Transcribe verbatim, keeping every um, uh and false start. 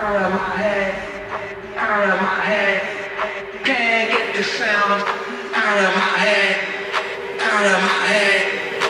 out of my head, out of my head. Can't get the sound out of my